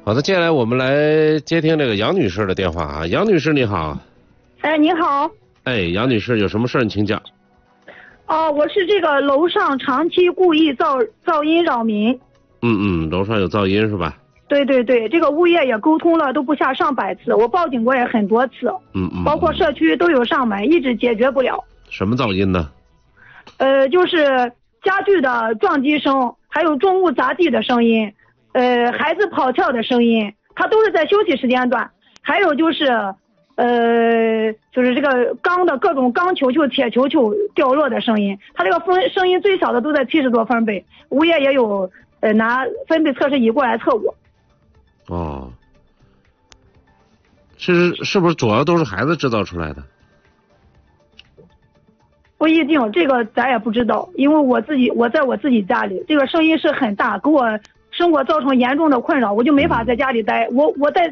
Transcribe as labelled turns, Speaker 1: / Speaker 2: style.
Speaker 1: 好的，接下来我们来接听这个杨女士的电话啊。杨女士你好。
Speaker 2: 哎，你好。
Speaker 1: 哎，杨女士有什么事儿你请讲。
Speaker 2: 我是这个楼上长期故意噪音扰民。
Speaker 1: 楼上有噪音是吧？
Speaker 2: 对对对，这个物业也沟通了，都不下上百次，我报警过也很多次。包括社区都有上门，一直解决不了。
Speaker 1: 什么噪音呢？
Speaker 2: 就是家具的撞击声，还有重物砸地的声音，孩子跑跳的声音，它都是在休息时间段。还有就是就是这个钢的各种钢球球、铁球球掉落的声音，它这个声音最小的都在70多分贝，物业也有拿分贝测试仪过来测过。
Speaker 1: 哦，是不是主要都是孩子制造出来的？
Speaker 2: 不一定，这个咱也不知道，因为我在我自己家里，这个声音是很大，给我生活造成严重的困扰，我就没法在家里待。我在